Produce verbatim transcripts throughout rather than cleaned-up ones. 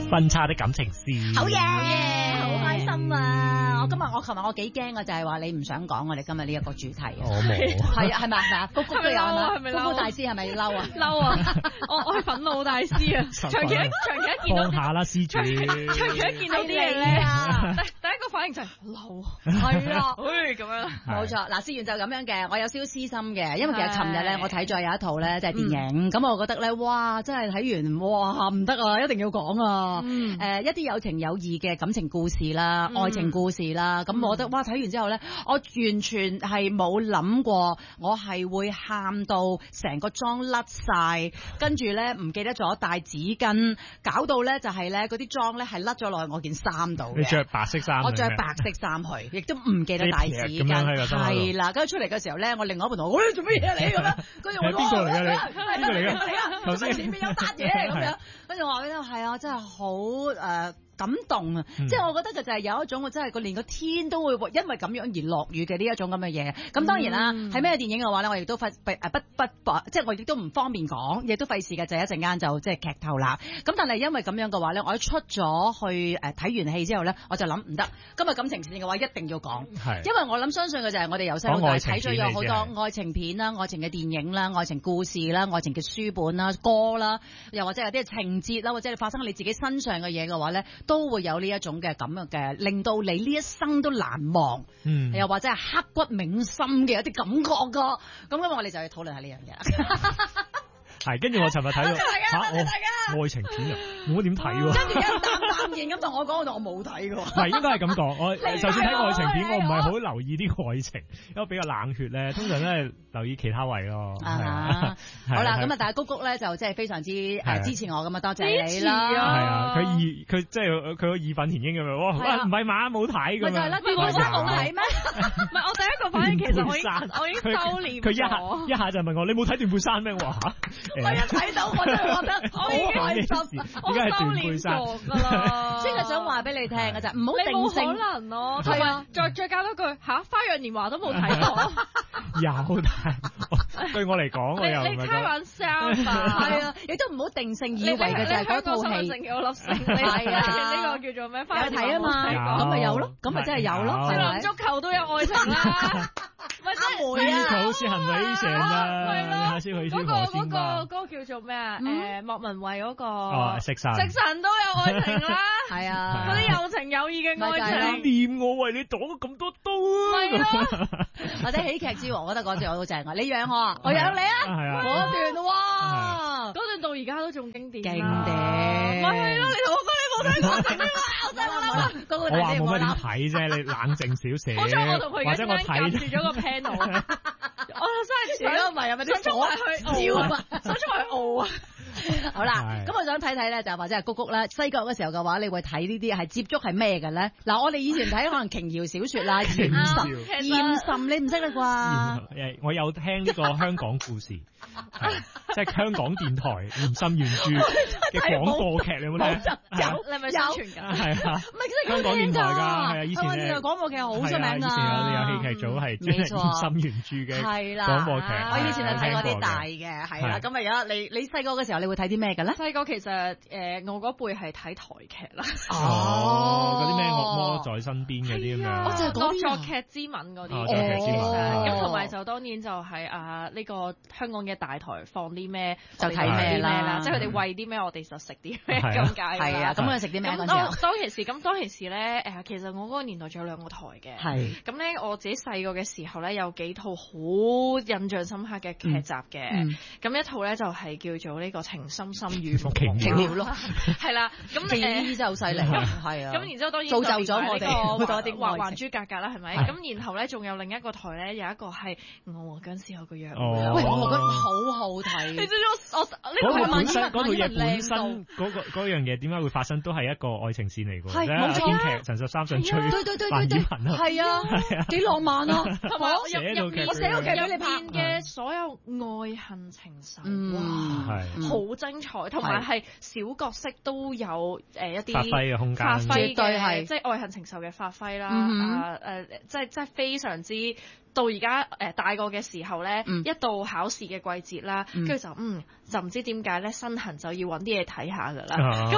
分叉的感情事。 好嘢，好開心啊！我今日我琴日我幾驚啊，就係話你唔想講我哋今日呢一個主題。 我冇。 係啊，係咪係咪啊？谷谷都有啊？ 係咪谷谷大師係咪嬲啊？ 嬲啊！我我係憤怒大師啊！長期一長期一見到放下啦，施主。長期一見到啲嘢咧，第一個反應就係嬲。 係啊， 誒咁樣。 冇錯，嗱，思源就咁樣嘅，我有少少私心嘅，因為其實琴日咧我睇咗有一套咧即係電影，咁我覺得咧哇，真係睇完哇唔得啊，一定要講啊！誒一啲有情有義嘅感情故事啦，愛情故事啦，咁我覺得哇睇完之後咧，我完全係冇諗過我係會喊到成個妝甩晒，跟住咧唔記得咗帶紙巾，搞到咧就係咧嗰啲妝咧係甩咗落去我件衫度。 你着白色衫， 我着白色衫去，亦都唔記得帶紙巾。係啦，跟住出嚟嘅時候咧，我另外一半同我：喂，做乜嘢你咁樣？跟住我話：邊個嚟㗎你？邊個嚟㗎？頭先前面有笪嘢咁樣。跟住我話俾你聽，係啊，真係好誒。感動啊！嗯、即係我覺得佢就係有一種，我真係個連個天都會因為咁樣而落雨嘅呢一種咁嘅嘢。咁當然啦，係咩、嗯、電影嘅話咧，我亦都費不不不，即係我亦都唔方便講，亦都費事嘅，就一陣間就即係劇透啦。咁但係因為咁樣嘅話咧，我一出咗去誒睇完戲之後咧，我就諗唔得，今日感情線嘅話一定要講， 係因為我諗相信嘅就係我哋由細到大睇咗有好多愛情片啦、愛情嘅電影啦、愛情故事啦、愛情嘅書本啦、歌啦，又或者有啲情節啦，或者你發生你自己身上嘅嘢嘅話咧，都會有呢一種嘅咁樣嘅，令到你呢一生都難忘，嗯，又或者係刻骨銘心嘅一啲感覺噶。咁今日我哋就要討論下呢樣嘢。 係，跟住我尋日睇到嚇我愛情片啊，冇乜點睇喎。 跟住一淡淡然咁同我講，我冇睇喎。 唔係應該係咁講，我就算睇愛情片，我唔係好留意啲愛情，因為比較冷血咧，通常都係留意其他位咯。 啊，好啦，咁啊，但係谷谷咧就即係非常之誒支持我咁啊，多謝你啦。 係啊，佢義佢即係佢個義憤填膺咁樣，哇！唔係嘛，冇睇㗎嘛。咪就係啦， 我真係冇睇咩？ 唔係我第一個反應，其實我已經我已經收斂咗。 佢一下一下就問我：你冇睇斷背山咩？哇！ 我一睇到我真係覺得我已經開心， 我收斂咗㗎啦。 即係想話俾你聽嘅啫，唔好定性。 冇可能咯，係啊，再再加多句嚇，《花樣年華》都冇睇過。 有睇，對我嚟講，我又唔係。 你開玩笑吧？ 係啊，亦都唔好定性，以為嘅就係嗰套戲。 有粒星，係啊，呢個叫做咩？ 有睇啊嘛，咁咪有咯，咁咪真係有咯。 少林足球都有愛情啦。咪真係啊！好似行為成啦，下先去先嗰個嗰個嗰個叫做咩啊？誒，莫文蔚嗰個哦，食神食神都有愛情啦， 係啊， 嗰啲有情有義嘅愛情。 念我為你擋咗咁多刀， 係咯。 或者喜劇之王，我覺得嗰段好正啊！你養我啊，我養你啊，嗰段哇， 嗰段到而家都仲經典， 經典。 咪係咯，你同我講你冇睇過情咩？我真係冇諗。 我話冇乜點睇啫，你冷靜少少。 好彩我同佢而家間夾住咗個 panel。我真係想唔係啊，咪啲想衝去傲啊，想衝去傲啊！ 好啦，咁我想睇睇咧，就或者係谷谷咧。細個嘅時候嘅話，你會睇呢啲係接觸係咩嘅咧？嗱，我哋以前睇可能瓊瑤小説啦，艷滲，艷滲你唔識啦啩？ 誒，我有聽呢個香港故事，即係香港電台艷滲原著嘅廣播劇，你有冇聽？ 有，你係咪宣傳緊？ 係啊， 唔係香港電台㗎，係啊，以前香港電台廣播劇好出名㗎。 以前我哋有戲劇組係專係艷滲原著嘅廣播劇。 我以前係睇過啲大嘅，係啦。咁啊，而家你你細個嘅時候，你會睇啲咩嘅咧？ 細個其實誒，我嗰輩係睇台劇啦。 哦，嗰啲咩惡魔在身邊嗰啲咁樣。 我就係講作劇之吻嗰啲。 作劇之吻。 咁同埋就當然就係啊呢個香港嘅大台放啲咩就睇咩啦， 即係佢哋餵啲咩，我哋就食啲咩咁解。 係啊，咁佢食啲咩嗰陣時？ 當其時咁當其時咧誒，其實我嗰個年代仲有兩個台嘅。 係。 咁咧我自己細個嘅時候咧，有幾套好印象深刻嘅劇集嘅。咁一套咧就係叫做呢個情深深雨濛濛。 情了咯， 係啦。咁誒真係好犀利，係啊。 咁然之後當然造就咗我哋好多啲還還珠格格啦，係咪？咁然後咧仲有另一個台咧，有一個係我和僵屍有個約會。 喂，我覺得好好睇。 你知唔知我我呢個本身嗰套嘢本身嗰個嗰樣嘢點解會發生都係一個愛情線嚟㗎？ 係冇錯啊！ 編劇陳十三想追對對對范綺雯啊， 係啊，幾浪漫啊！係嘛？ 我寫到劇，我寫到劇俾你拍嘅所有愛恨情仇， 哇， 好精彩，同埋係小角色都有誒一啲發揮嘅空間， 發揮嘅係即係愛恨情仇嘅發揮啦。啊誒，即係即係非常之。到而家誒大個嘅時候咧，嗯、一到考試嘅季節啦，跟住、嗯、就嗯就唔知點解咧，身痕就要揾啲嘢睇下㗎啦。咁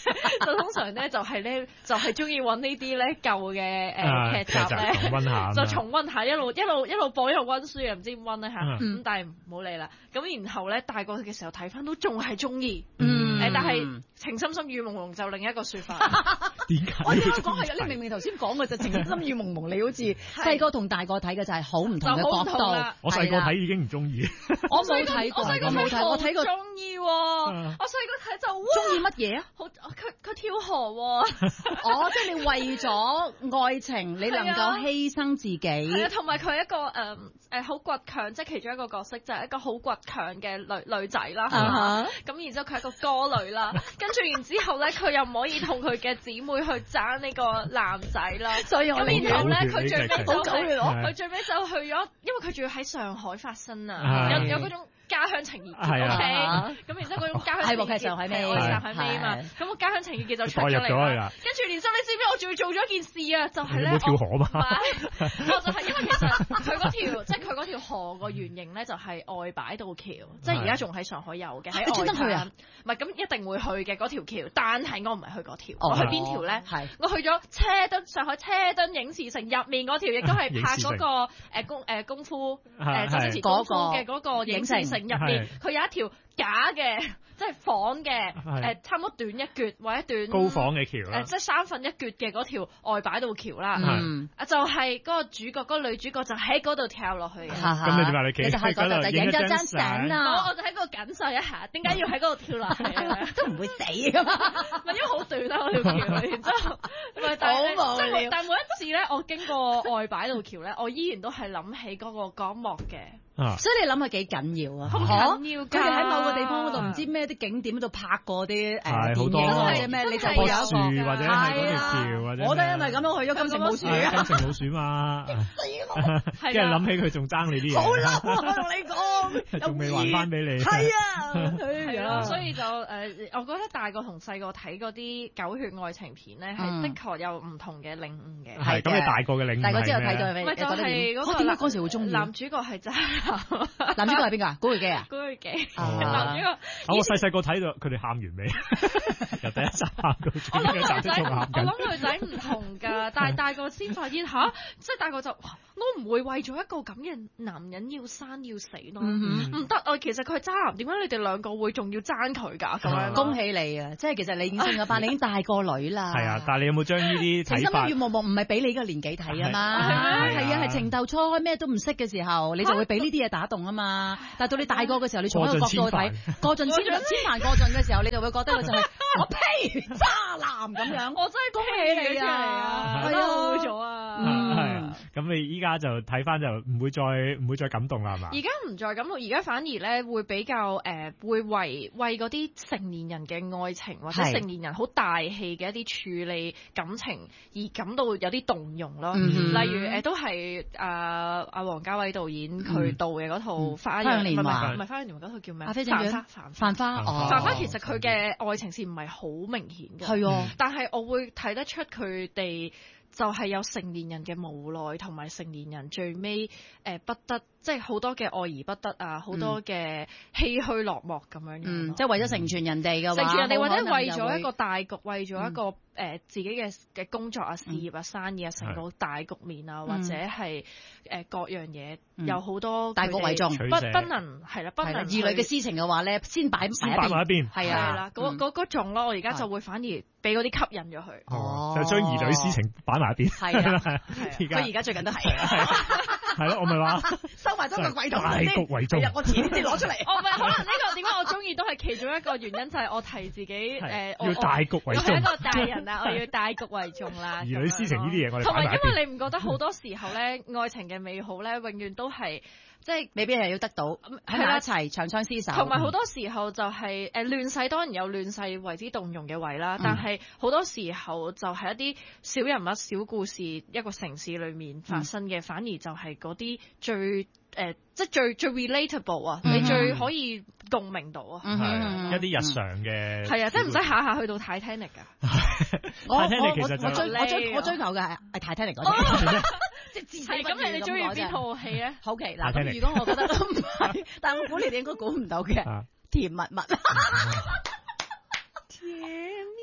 就通常咧就係咧就係中意揾呢啲咧舊嘅誒劇集咧， 重溫下， 就重溫下，一路一路一路播一路溫書，又唔知點溫咧嚇。咁、 嗯、 但係唔好理啦。咁然後咧大個嘅時候睇翻都仲係中意。 嗯。 誒，但係情深深雨濛濛就另一個説法。 點解？ 我點解講係？你明明頭先講嘅就情深深雨濛濛，你好似細個同大個睇嘅就係好唔同嘅角度。 我細個睇已經唔中意。 我冇睇過，我冇睇，我睇過。 中意喎，我細個睇就中意乜嘢啊？ 好，佢佢跳河喎。 哦，即係你為咗愛情，你能夠犧牲自己。 係啊，同埋佢係一個誒誒好倔強，即係其中一個角色就係一個好倔強嘅女女仔啦。咁然之後佢係一個歌女啦，跟住然之後咧，佢又唔可以同佢嘅姊妹去爭呢個男仔啦。所以我咁然後咧，佢最尾就佢最尾就去咗，因為佢仲要喺上海發生啊，有有嗰種家鄉情意結 OK，咁然之後嗰種家鄉情意結， 係上海尾， 上海尾啊嘛，咁個家鄉情意結就出咗嚟啦。跟住然之後你知唔知我仲要做咗一件事啊？就係咧， 跳河嘛， 我就係因為其實佢嗰條即係佢嗰條河個原型咧，就係外擺渡橋，即係而家仲喺上海有嘅，喺外灘。唔係咁一定會去嘅嗰條橋，但係我唔係去嗰條，我去邊條咧？我去咗車墩上海車墩影視城入面嗰條，亦都係拍嗰個誒功誒功夫誒周星馳功夫嘅嗰個影視城入面，佢有一條假嘅，即係仿嘅誒，差唔多短一橛或者短高仿嘅橋啦， 誒即係三分一橛嘅嗰條外擺渡橋啦。嗯，啊就係嗰個主角，嗰個女主角就喺嗰度跳落去嘅。 咁你點解你企喺嗰度影咗張相啊？ 我我就喺嗰度感受一下，點解要喺嗰度跳落去啊？ 都唔會死噶嘛？ 唔係因為好短啊，嗰條橋，然之後唔係但係即係但係每一次咧，我經過外擺渡橋咧，我依然都係諗起嗰個嗰一幕嘅。 所以你諗下幾緊要啊？ 好緊要㗎！ 佢哋喺某個地方嗰度，唔知咩啲景點嗰度拍過啲誒電影或者咩，你就會有一個樹或者係嗰條橋或者。 我都因為咁樣去咗金城武樹啊！ 金城武樹嘛，跟住諗起佢仲爭你啲嘢。 好啦，我同你講， 仲未還翻俾你。 係啊， 係咯，所以就誒，我覺得大個同細個睇嗰啲狗血愛情片咧，係的確有唔同嘅領悟嘅。 係咁，你大個嘅領悟係咩？ 大個之後睇到咩？ 唔係就係嗰個點解嗰時會中意？ 男主角係渣男。 男主角係邊個啊？古巨基啊？ 古巨基。 男主角。 我細細個睇到佢哋喊完未？由第一集喊到最後一集都仲喊緊。 我諗女仔唔同㗎，但係大個先發現吓，即係大個就我唔會為咗一個咁嘅男人要生要死咯，唔得啊！其實佢係渣男，點解你哋兩個會仲要爭佢㗎？咁樣恭喜你啊！即係其實你已經升咗班，你已經大個女啦。 係啊，但係你有冇將呢啲睇法？ 情深深雨濛濛唔係俾你呢個年紀睇啊嘛，係啊，係情竇初開咩都唔識嘅時候，你就會俾呢啲嘢打動啊嘛。但係到你大個嘅時候，你從一個角度睇，過盡千萬千萬過盡嘅時候，你就會覺得佢就係我呸渣男咁樣。 我真係恭喜你啊！我嬲咗啊！ 係咁你依家就睇翻就唔會再唔會再感動啦，係嘛？ 而家唔再感動，而家反而咧會比較誒、呃、會為為嗰啲成年人嘅愛情或者成年人好大氣嘅一啲處理感情而感到有啲動容咯。嗯、例如誒、呃、都係啊阿王家衛導演佢導嘅嗰套《花樣年華》，唔係《花樣年華》嗰套叫咩？繁花繁繁花繁花其實佢嘅愛情線唔係好明顯嘅，係、嗯、但係我會睇得出佢哋。就係有成年人嘅無奈，同埋成年人最尾誒不得，即係好多嘅愛而不得啊，好多嘅唏噓落寞咁樣樣。嗯， 即係為咗成全人哋嘅話， 成全人哋或者為咗一個大局，為咗一個誒、嗯呃、自己嘅嘅工作啊、事業啊、生意啊，成個大局面啊，嗯、或者係誒、呃、各樣嘢，嗯、有好多大局為重， 不不能係啦，不能兒女嘅私情嘅話咧，先擺先擺埋一邊， 係啊，嗰嗰嗰種咯，我而家就會反而俾嗰啲吸引咗佢。 哦，就將兒女私情擺埋一邊。 係啊，佢而家最近都係。 係咯，我咪話收埋咗個櫃桶大局為重。 我遲啲先攞出嚟。 我唔係，可能呢個點解我中意都係其中一個原因，就係我提自己誒， 要大局為重。 我係一個大人啊，我要大局為重啦。 兒女私情呢啲嘢，我哋同埋因為你唔覺得好多時候咧，愛情嘅美好咧，永遠都係。即係未必係要得到喺埋一齊長相廝守，同埋好多時候就係誒亂世當然有亂世為之動容嘅位啦，嗯、但係好多時候就係一啲小人物、小故事，一個城市裏面發生嘅，嗯、反而就係嗰啲最誒、呃、即係最最 relatable 啊，嗯、你最可以共鳴到啊， 係、嗯、一啲日常嘅係啊，即係唔使下下去到 Titanic 㗎。 Titanic 其實就我追我追我追求嘅係係 Titanic 嗰啲。 係咁，你哋中意邊套戲咧？ 好奇嗱，咁如果我覺得都唔係，但係我估你哋應該估唔到嘅，甜蜜蜜。甜蜜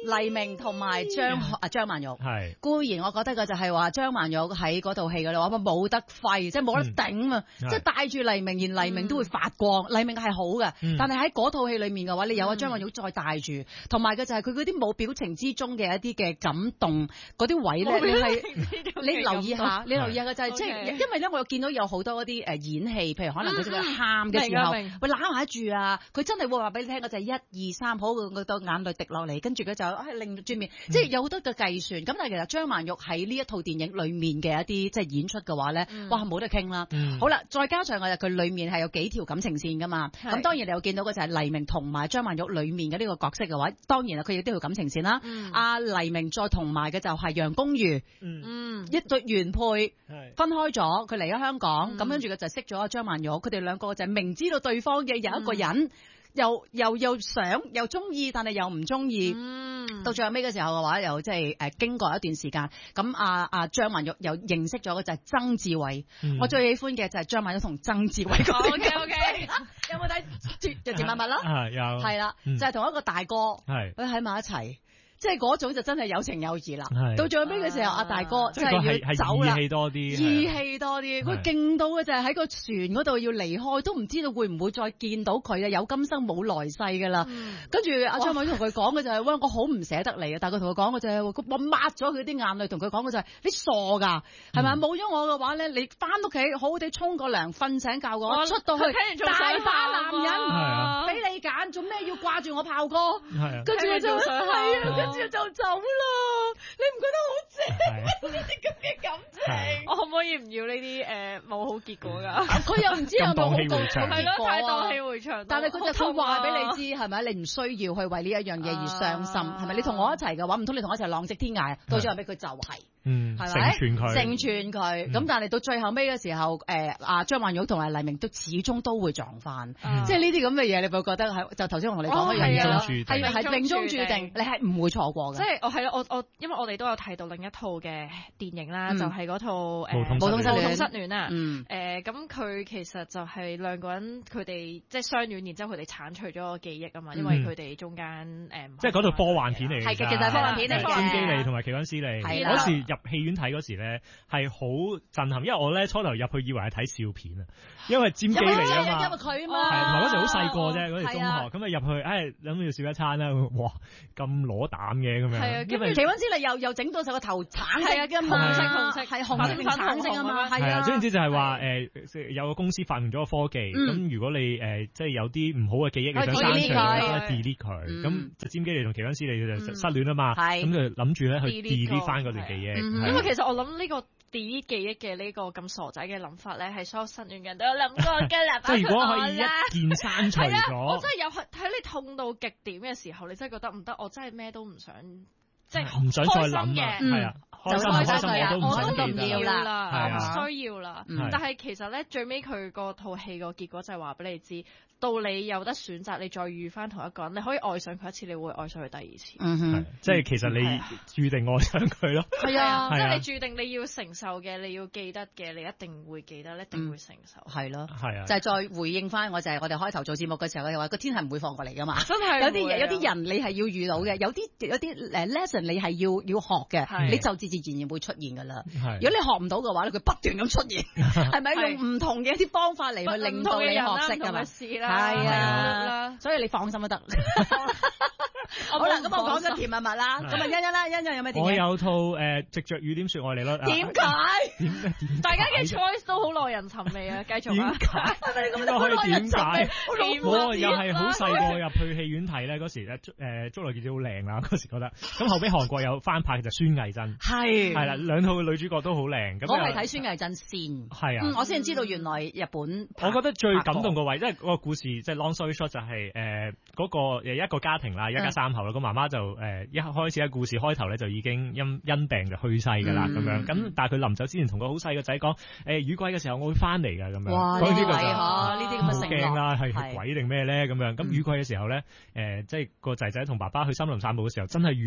黎明同埋張啊張曼玉， 係固然我覺得嘅就係話張曼玉喺嗰套戲嘅話，冇得廢，即係冇得頂啊！即係帶住黎明，連黎明都會發光。黎明係好嘅，但係喺嗰套戲裡面嘅話，你有阿張曼玉再帶住，同埋嘅就係佢嗰啲冇表情之中嘅一啲嘅感動，嗰啲位咧，你係你留意下，你留意下嘅就係即係，因為咧我又見到有好多嗰啲誒演戲，譬如可能佢就會喊嘅時候，會攬埋住啊，佢真係會話俾你聽，嗰就係一二三，好個個眼淚滴落嚟，跟住佢就係擰轉面，即係有好多嘅計算。咁但係其實張曼玉喺呢一套電影裡面嘅一啲即係演出嘅話咧，哇冇得傾啦。好啦，再加上我哋佢裡面係有幾條感情線㗎嘛，咁當然你有見到嘅就係黎明同埋張曼玉裡面嘅呢個角色嘅話，當然啦佢有呢條感情線啦。阿黎明再同埋嘅就係楊恭如，一對原配分開咗，佢嚟咗香港，咁跟住佢就識咗阿張曼玉，佢哋兩個就係明知道對方嘅有一個人。又又又想又中意，但係又唔中意。嗯，到最後尾嘅時候嘅話，又即係誒經過一段時間，咁阿阿張曼玉又認識咗嘅就係曾志偉。嗯、我最喜歡嘅就係張曼玉同曾志偉。O K O K， 有冇睇《絕絕密物》咯？係有。係啦，就係、是、同一個大哥，佢喺埋一齊。即係嗰種就真係有情有義啦。到最後尾嘅時候，阿、啊、大哥真係要走啦。義氣多啲，義氣多啲。佢勁到嘅就係喺個船嗰度要離開，都唔知道會唔會再見到佢啊！有今生冇來世㗎啦。跟住阿張曼玉同佢講嘅就係、是：喂，我好唔捨得你啊！但係佢同佢講嘅就係、是：我抹咗佢啲眼淚，同佢講嘅就係、是：你傻㗎，係咪？冇、嗯、咗我嘅話咧，你翻屋企好好地沖個涼，瞓醒覺我，我出到去大把男人俾你揀，做咩要掛住我炮哥？跟住我就係啊。跟住就走啦，你唔覺得好正？呢啲咁嘅感情，我可唔可以唔要呢啲誒冇好結果㗎？佢又唔知有冇好結果，係咯，太蕩氣迴腸。但係佢就佢話俾你知係咪？你唔需要去為呢一樣嘢而傷心，係咪？你同我一齊嘅話，唔通你同我一齊浪跡天涯？到最後俾佢就係，嗯，係咪？成全佢，成全佢。咁但係到最後尾嘅時候，誒阿張曼玉同埋黎明都始終都會撞翻，即係呢啲咁嘅嘢，你會覺得係就頭先我同你講一樣嘢咯，係係命中注定，你係唔會錯過嘅。即係我係我我，因為我哋都有睇到另一套嘅電影啦，就係嗰套誒無痛失戀啊。誒咁佢其實就係兩個人佢哋即係相戀，然之後佢哋剷除咗個記憶啊嘛，因為佢哋中間誒即係嗰套科幻片嚟嘅，係其實係科幻片嚟嘅。詹基利同埋奇溫斯利嗰時入戲院睇嗰時咧係好震撼，因為我咧初頭入去以為係睇笑片啊，因為詹基利啊嘛，因為佢啊嘛，係同埋嗰時好細個啫，嗰時中學咁啊入去，誒諗住笑一餐啦，哇咁攞膽嘅咁樣。係啊，因為奇溫斯利又又整到成個頭橙色嘅，紅色紅色係紅色定橙色啊嘛，係啊。總之就係話誒有個公司發明咗個科技，咁如果你誒即係有啲唔好嘅記憶，你想刪除佢 delete 佢，咁就詹基利同奇溫斯利就失戀啊嘛，咁就諗住咧去 delete 翻嗰段記憶。因為其實我諗呢個 delete 記憶嘅呢個咁傻仔嘅諗法咧，係所有失戀人都有諗過嘅啦。即係如果可以一鍵刪除咗，我真係有喺你痛到極點嘅時候，你真係覺得唔得，我真係咩都唔想。即係唔想再諗嘅，係啊，開心唔開心我都唔想記得啦，係啊，唔需要啦。但係其實咧，最尾佢個套戲個結果就係話俾你知，到你有得選擇，你再遇翻同一個人，你可以愛上佢一次，你會愛上佢第二次。嗯哼，即係其實你注定愛上佢咯。係啊，即係你注定你要承受嘅，你要記得嘅，你一定會記得，一定會承受。係咯，係啊，就係再回應翻我，就係我哋開頭做節目嘅時候，我哋話個天係唔會放過嚟噶嘛。真係有啲有啲人你係要遇到嘅，有啲有啲誒 lesson 你係要要學嘅，你就自自然然會出現噶啦。如果你學唔到嘅話咧，佢不斷咁出現，係咪用唔同嘅一啲方法嚟去令到你學識㗎嘛？係啊，所以你放心都得。好啦，咁我講咗甜蜜蜜啦，咁啊欣欣啦，欣欣有咩電影？我有套誒藉着雨點說愛你咯。點解？點解？大家嘅 choice 都好耐人尋味啊！繼續啊！點解？點解可以點解？我又係好細個入去戲院睇咧，嗰時咧誒竹內結子好靚啦，嗰時覺得。咁後尾韓國有翻拍就孫藝珍，係係啦，兩套嘅女主角都好靚。咁我係睇孫藝珍先，係啊，我先知道原來日本。我覺得最感動個位，即係嗰個故事，即係 long story short 就係誒嗰個誒一個家庭啦，一家三口啦，個媽媽就誒一開始喺故事開頭咧就已經因因病就去世㗎啦，咁樣咁但係佢臨走之前同個好細個仔講誒雨季嘅時候我會翻嚟㗎咁樣。哇！呢啲咁嘅承諾驚啦，係鬼定咩咧咁樣？咁雨季嘅時候咧誒即係個仔仔同爸爸去森林散步嘅時候，真係遇到個同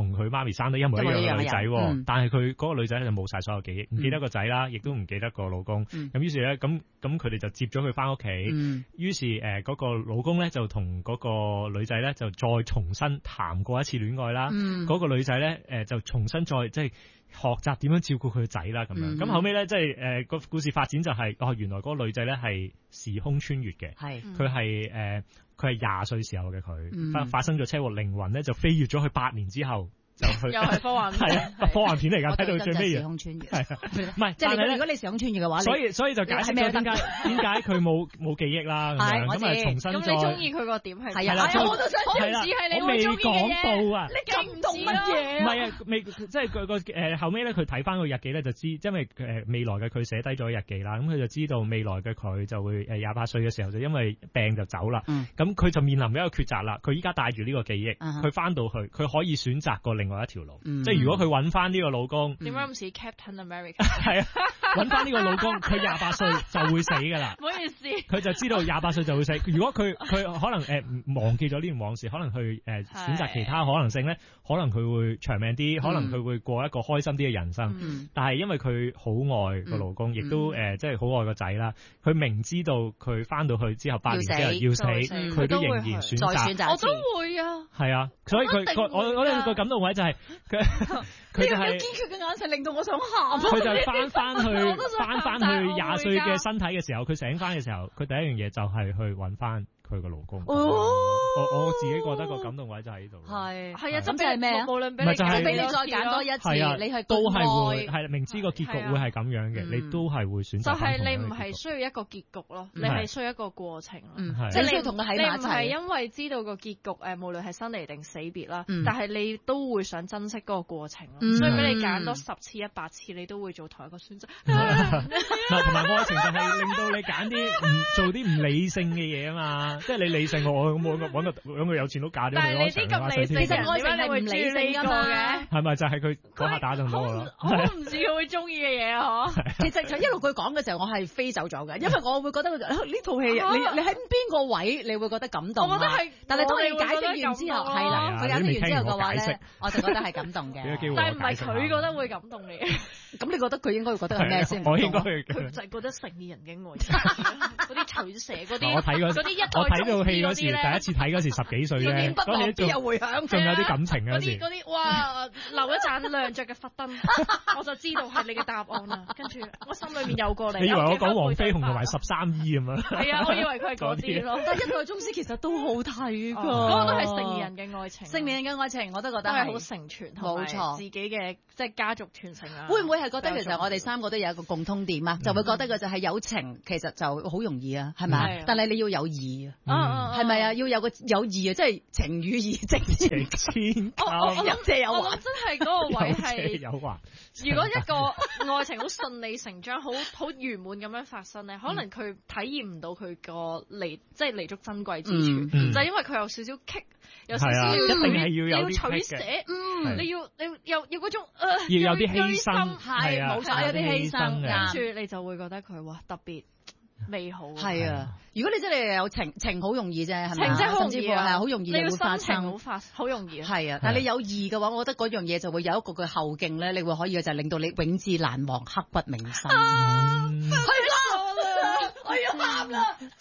同佢媽咪生得一模一樣嘅女仔，嗯、但係佢嗰個女仔咧就冇晒所有記憶，唔、嗯、記得個仔啦，亦都唔記得個老公。咁、嗯、於是咧，咁咁佢哋就接咗佢翻屋企。嗯、於是誒嗰、呃嗰個老公咧就同嗰個女仔咧就再重新談過一次戀愛啦。嗰、嗯、個女仔咧誒就重新再即係學習點樣照顧佢個仔啦咁樣。咁、嗯、後尾咧即係誒個故事發展就係、是、哦原來嗰個女仔咧係時空穿越嘅，佢係誒佢係廿歲時候嘅佢，發、嗯、發生咗車禍，靈魂咧就飛越咗去八年之後。就去又係科幻片， 係啊，科幻片嚟㗎，睇到最尾嘢。 時空穿越， 係唔係？ 即係如果你時空穿越嘅話， 所以所以就解釋咗點解點解佢冇冇記憶啦咁樣，咁咪重新再。咁你中意佢個點係？係啊，我都想。好似係你未講到啊！你感動乜嘢？唔係啊，未即係佢個誒後尾咧，佢睇翻個日記咧就知，因為誒未來嘅佢寫低咗日記啦，咁佢就知道未來嘅佢就會誒廿八歲嘅時候就因為病就走啦。咁佢就面臨一個抉擇啦。佢依家帶住呢個記憶，佢翻到去，佢可以選擇過另外一條路。即係如果佢揾翻呢個老公，點解咁似 Captain America？ 係啊，揾翻呢個老公，佢廿八歲就會死㗎啦。唔好意思，佢就知道廿八歲就會死。如果佢佢可能誒、呃、忘記咗呢段往事，可能去誒、呃、選擇其他可能性咧，可能佢會長命啲，可能佢會過一個開心啲嘅人生。嗯、但係因為佢好愛個老公，亦、嗯、都誒即係好愛個仔啦。佢明知道佢翻到去之後八年之後要死，佢都，都仍然選擇。選擇我都會啊。係啊，所以佢我我咧個感動位就係、是、佢。佢就係、是、堅決嘅眼神令到我想喊。佢就翻翻去翻翻去廿歲嘅身體嘅時候，佢醒翻嘅時候，佢第一樣嘢就係去揾翻佢個老公。哦，我我自己覺得個感動位就喺呢度。係係啊，咁就係咩啊？無論俾你俾你再揀多一次，啊、你係都係會係明知個結局會係咁樣嘅、啊，你都係會選擇。就係、是、你唔係需要一個結局咯，你係需要一個過程咯。即係你同佢喺埋一齊。你唔係因為知道個結局誒，無論係生離定死別啦、嗯，但係你都會想珍惜嗰個過程咯。嗯、所以俾你揀多十次一百次，你都會做同一個選擇。嗱，同埋愛情就係令到你揀啲唔做啲唔理性嘅嘢啊嘛，即係你理性我咁我揾個揾個有錢佬嫁咗佢。但係你啲咁理性嘅人，點解你會唔理性㗎嘛？係咪就係佢嗰下打動到我咯？我唔知佢會中意嘅嘢啊！嗬。其實佢一路佢講嘅時候，我係飛走咗嘅，因為我會覺得呢套戲，你你喺邊個位你會覺得感動啊？我覺得係，但係當你解釋完之後，係啦，佢解釋完之後嘅話咧，我就覺得係感動嘅。但係唔係佢覺得會感動你？咁你覺得佢應該會覺得係咩先？我應該佢就係覺得成年人嘅愛情，嗰啲取捨嗰啲，我睇嗰啲一我睇到戲嗰時，第一次睇嗰時十幾歲咧，嗰時仲有回響，仲有啲感情嗰啲嗰啲，哇！留一盞亮着嘅佛燈，我就知道係你嘅答案啦。跟住我心裏面有過你。你以為我講黃飛鴻同埋十三姨咁樣？係啊，我以為佢係嗰啲咯。但係一代宗師其實都好睇㗎，嗰個都係成年人嘅愛情。成年人嘅愛情我都覺得係好成全，冇錯，自己嘅即係家族傳承啊。會唔會係覺得其實我哋三個都有一個共通點啊？就會覺得佢就係友情，其實就好容易啊，係咪？但係你要有義啊，係咪啊？要有個有義啊，即係情與義值千金。我有借有還，真係嗰個位係有還。如果一個愛情好順理成章、好好圓滿咁樣發生咧，可能佢體驗唔到佢個彌即係彌足珍貴之處，就係因為佢有少少棘，有少少一定係要有取捨，嗯，你要你要要嗰種要有啲犧牲，係冇錯，有啲犧牲，跟住你就會覺得佢哇特別美好。係啊，如果你真係有情，情好容易啫，係咪？情真係好容易啊，係好容易會發生，好發好容易。係啊，但係你有義嘅話，我覺得嗰樣嘢就會有一個嘅後勁咧，你會可以就係令到你永誌難忘、刻骨銘心。係